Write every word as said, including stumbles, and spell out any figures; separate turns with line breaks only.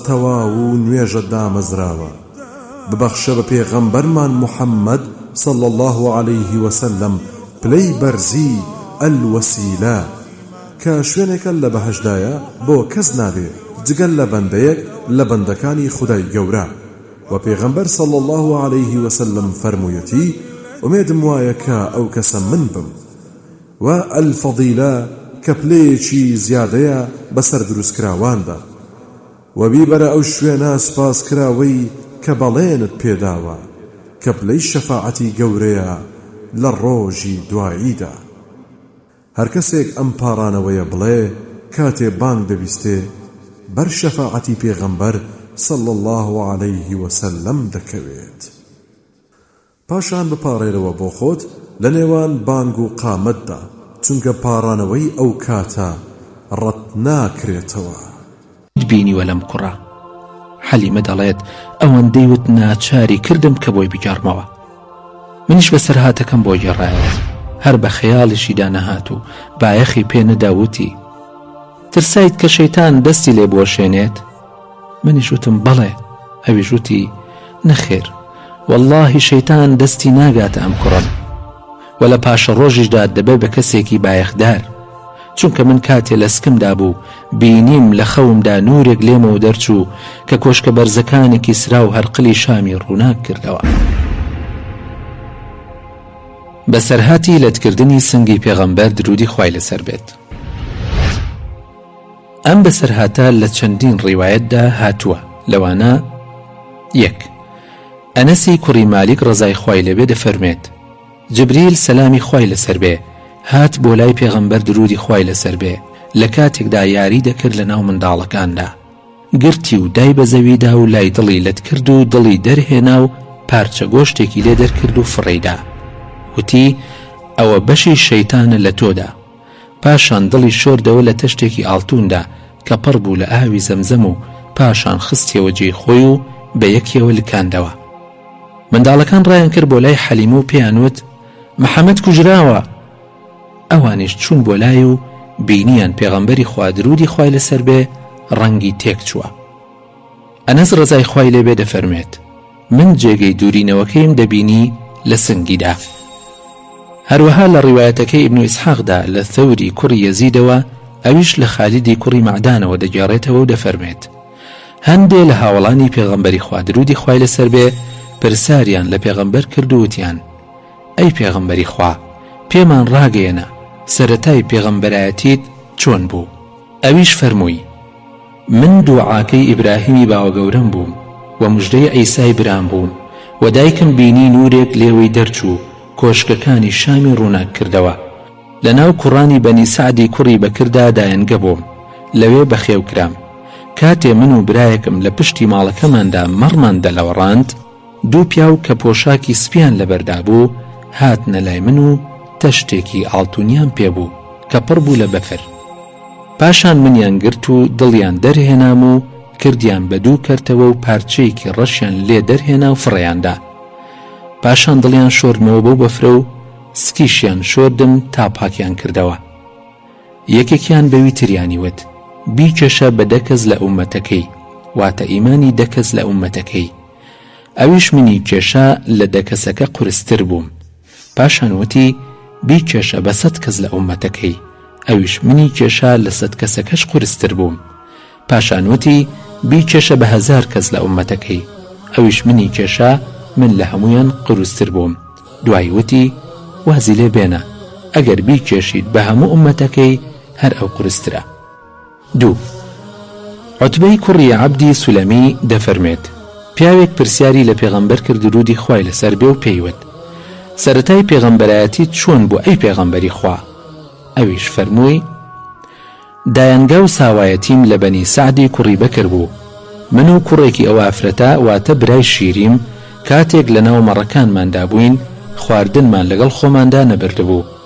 تەواو و نوێژت دامەزراوە ببەخشە بە پێغەمبەرمان محەممەد صلى الله عليه وسلم پلەی بەرزی ئەلوەسیلە کە شوێنێکە لە بەهەشدایە بۆ کەس نابێ جگەل لە بەندەیەک لە بەندەکانی خودای گەورە و پێغەمبەر صلى الله عليه وسلم فەرموویەتی ئومێدم وایە کە ئەو کەسە من بم و ئەلفەضیلە کە پلەیەکی زیادەیە بەسەر دروستکراواندا و بیبەرە ئەو شوێنە سپاسکراوەی کە بەڵێنت پێداوە کە پلەی شەفاعەتی گەورەیە لە ڕۆژی دواییدا هەر کەسێک ئەم پاڕانەوەیە بڵێ کاتێ بانگ دەبیستێ بەر شەفاعەتی پێغەمبەر صلى الله عليه وسلم دەکەوێت پاشان بپاڕێرەوە بۆ خۆت لە نێوان بانگ و قامەتدا چونکە پاڕانەوەی ئەو کاتە ڕەت ناکرێتەوە
بینی وەلەم کوڕە حەلیمە دەڵێت ئەوەندەی وت ناچاری کردم کە بۆی بگەڕمەوە منیش بەسەر هاتەکەم بۆ گێڕایەوە هەر بە خەیاڵیشی دانەهات و بایەخی پێ نەداوتی ترسایت کە شەیتان دەستی لێ بۆشێنێت منیش وتم بەڵێ ئەویش وتی نەخێر واللهی شەیتان دەستی ناگاتە ئەم کوڕم و لە پاشە ڕۆژیشدا دەبێت بە کەسێکی بایەخدار چونکە من کاتێ لە سکمدا بوو بینیم لە خەومدا نورێک لێمەوە دەرچوو کە کۆشکە بەرزەکانێکی سرا و هەرقلی شامی ڕووناک کردەوە بەسەرهاتی لەتکردنی سنگی پێغەمبەر درودی خوای لەسەر بێت ئەم بەسەرهاتە لە چەندین ڕیوایەتدا هاتووە لەوانە یەک ئەنەسی کوڕی مالیک ڕەزای خوای لەبێ دەفەرمێت جبریل سەلامی خوای لەسەر بێ هات بۆ لای پێغەمبەر درودی خوای لەسەر بێ لە کاتێکدا یاری دەکرد لە ناو منداڵەکاندا گرتی و دای بە زەویدا و لای دڵی لەت کرد و دڵی دەرهێنا و پارچە گۆشتێکی لێ دەرکرد و فڕێیدا وتی ئەوە بەشی شەیتانە لە تۆدا پاشان دڵی شۆردەوە لە تەشتێکی ئاڵتوندا کە پڕ بوو لە ئاوی زەمزەم و پاشان خستیەوە جێی خۆی و بە یەکیەوە لکاندەوە منداڵەکان ڕایان کرد بۆ لای حەلیمە و پێیانوت محەممەد کوژراوە ئەوانیش چوون بۆ لای و بینیان پێغەمبەری خوا درودی خوای لەسەر بێ ڕەنگی تێک چووە ئەنەس ڕەزای خوای لێبێ دەفەرمێت من جێگەی دوورینەوەکەیم دەبینی لە سنگیدا هەروەها لە ڕیوایەتەکەی ئیبن ئیسحاقدا لە ثەوری کوڕی یەزیدەوە ئەویش لە خالیدی کوڕی مەعدانەوە دەگێڕێتەوە و دەفەرمێت هەندێ لە هاوڵانی پێغەمبەری خوا درودی خوای لەسەر بێ پرساریان لە پێغەمبەر کرد و وتیان ئەی پێغەمبەری خوا پێمان ڕاگەیەنە سەرەتای پێغەمبەرایەتیت چۆن بوو ئەویش فەرمووی من دوعاکەی ئیبراهیمی باوەگەورەم بووم و موژدەی عیسای برام بووم و دایکم بینی نورێک لێوەی دەرچوو کۆشکەکانی شامی ڕووناک کردەوە لە ناو کوڕانی بەنی سعدی کوڕی بەکردا دایەنگە بووم لەوێ بەخێو کرام کاتێ من و برایەکم لە پشتی ماڵەکەماندا مەڕمان دەلەوەڕاند دوو پیاو کە پۆشاکی سپیان لەبەردا بوو هاتنە لای من و تەشتێکی ئاڵتونیان پێبوو کە پڕ بوو لە بەفر پاشان منیان گرت و دڵیان دەرهێنام و کردیان بە دوو کەرتەوە و پارچەیەکی ڕەشیان لێ دەرهێنا و فڕێیاندا پاشان دڵیان شۆردمەوە بۆ بەفرە و سکیشیان شۆردم تا پاکیان کردەوە یەکێکیان بەوی تریانی وت بیکێشە بە دەکەس لە ئومەتەکەی واتە ئیمانی دەکەس لە ئومەتەکەی ئەویش منی کێشە لە دەکەسەکە قورستر بووم پاشان وتی بیکێشە بە سەد کەس لە ئومەتەکەی ئەویش منی کێشە لە سەد کەسەکەش قورستر بووم پاشان وتی بیکێشە بە هەزار کەس لە ئومەتەکەی ئەویش منی کێشە من لە هەمویان قورستر بووم دوای وتی وازی لێ بێنە ئەگەر بیکێشیت بە هەموو ئومەتەکەی هەر ئەو قورسترە دوو عوتبەی کوڕی عەبدی سولەمی دەفەرمێت پیاوێک پرسیاری لە پێغەمبەر کرد درودی خوای لەسەر بێ و پێیوت سەرەتای پێغەمبەرایەتی چۆن بوو ئەی پێغەمبەری خوا ئەویش فەرمووی دایەنگا و ساوایەتیم لە بەنی سعدی کوڕی بەکر بوو من و کوڕێکی ئەو ئافرەتە واتە برای شیریم کاتێک لە ناو مەڕەکانماندا بووین خواردنمان لەگەڵ خۆماندا نەبردبوو